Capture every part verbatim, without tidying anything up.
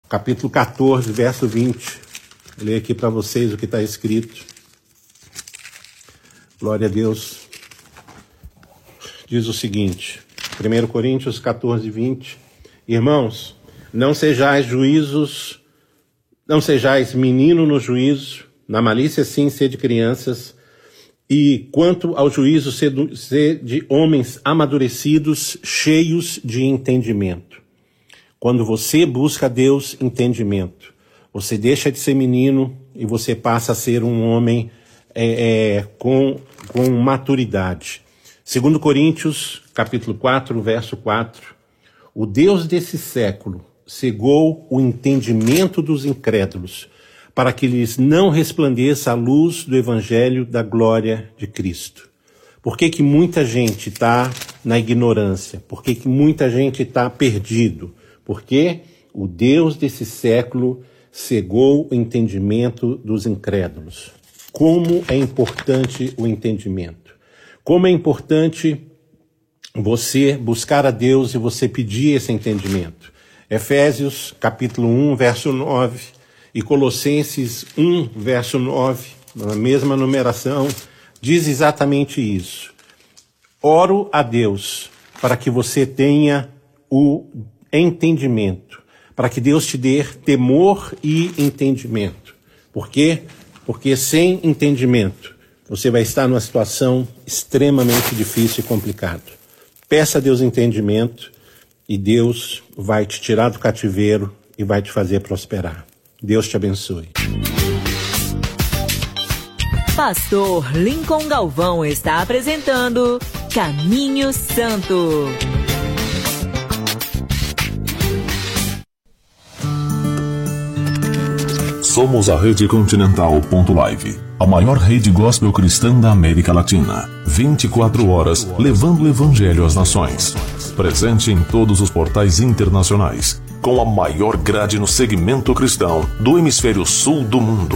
capítulo catorze, verso vinte. Vou ler aqui para vocês o que está escrito. Glória a Deus. Diz o seguinte, primeira Coríntios catorze, vinte. Irmãos, não sejais juízos, não sejais menino no juízo, na malícia sim sede crianças, e quanto ao juízo sede homens amadurecidos, cheios de entendimento. Quando você busca a Deus, entendimento. Você deixa de ser menino e você passa a ser um homem é, é, com, com maturidade. Segundo Coríntios, capítulo quatro, verso quatro. O Deus desse século cegou o entendimento dos incrédulos, para que lhes não resplandeça a luz do evangelho da glória de Cristo. Por que que muita gente está na ignorância? Por que que muita gente está perdido? Porque o Deus desse século cegou o entendimento dos incrédulos. Como é importante o entendimento. Como é importante você buscar a Deus e você pedir esse entendimento. Efésios, capítulo um, verso nove, e Colossenses um, verso nove, na mesma numeração, diz exatamente isso. Oro a Deus para que você tenha o entendimento, para que Deus te dê temor e entendimento. Por quê? Porque sem entendimento, você vai estar numa situação extremamente difícil e complicada. Peça a Deus entendimento e Deus vai te tirar do cativeiro e vai te fazer prosperar. Deus te abençoe. Pastor Lincoln Galvão está apresentando Caminho Santo. Somos a Rede Continental ponto live, a maior rede gospel cristã da América Latina. vinte e quatro horas levando o evangelho às nações. Presente em todos os portais internacionais, com a maior grade no segmento cristão do hemisfério sul do mundo.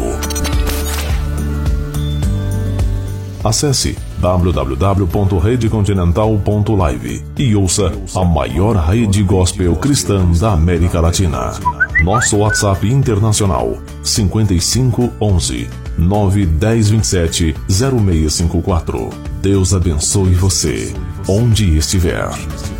Acesse w w w ponto rede continental ponto live e ouça a maior rede gospel cristã da América Latina. Nosso WhatsApp internacional cinco cinco um um nove um zero dois sete zero seis cinco quatro. Deus abençoe você, onde estiver.